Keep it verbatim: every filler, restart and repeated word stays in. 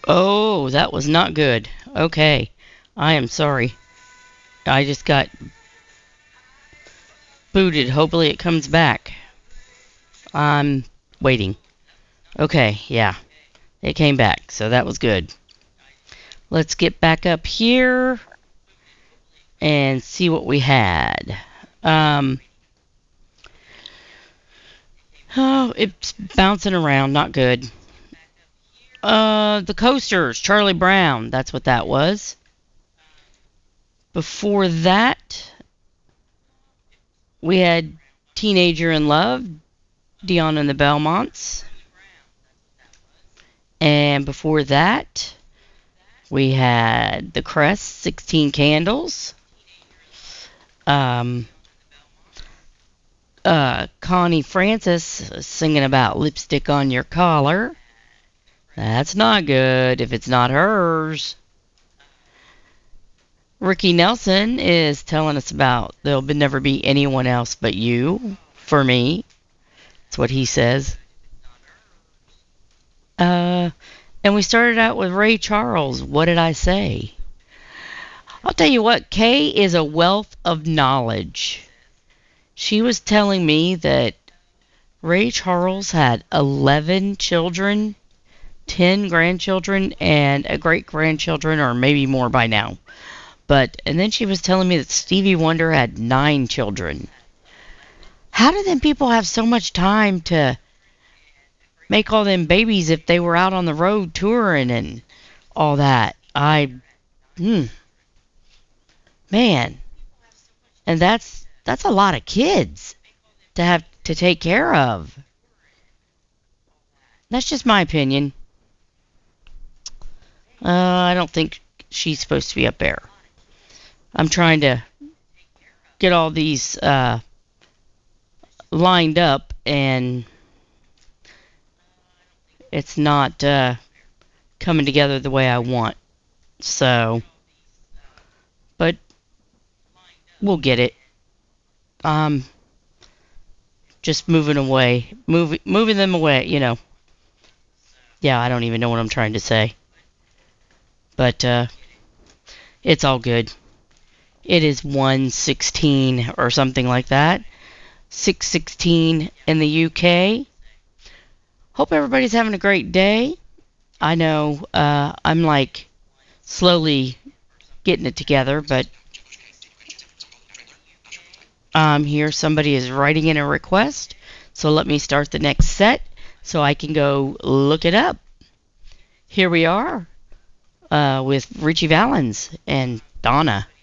Oh, that was not good. Okay. I am sorry. I just got booted. Hopefully it comes back. I'm waiting. Okay, yeah. It came back, so that was good. Let's get back up here and see what we had. Um, oh, it's bouncing around. Not good. Uh, the Coasters, Charlie Brown. That's what that was. Before that, we had Teenager in Love, Dion and the Belmonts. And before that, we had The Crest, sixteen Candles. Um, uh, Connie Francis singing about lipstick on your collar. That's not good if it's not hers. Ricky Nelson is telling us about there'll never be anyone else but you for me. That's what he says. Uh, and we started out with Ray Charles. What did I say? I'll tell you what, Kay is a wealth of knowledge. She was telling me that Ray Charles had eleven children, ten grandchildren, and a great grandchildren, or maybe more by now. But, and then she was telling me that Stevie Wonder had nine children. How do them people have so much time to make all them babies if they were out on the road touring and all that? I, hmm, man. And that's, that's a lot of kids to have to take care of. That's just my opinion. Uh, I don't think she's supposed to be up there. I'm trying to get all these uh, lined up, and it's not uh, coming together the way I want. So, but we'll get it. Um, just moving away, moving moving them away. You know. Yeah, I don't even know what I'm trying to say, but uh, it's all good. It is one sixteen or something like that. six sixteen in the U K. Hope everybody's having a great day. I know uh, I'm like slowly getting it together, but um, here somebody is writing in a request. So let me start the next set so I can go look it up. Here we are uh, with Richie Valens and Donna.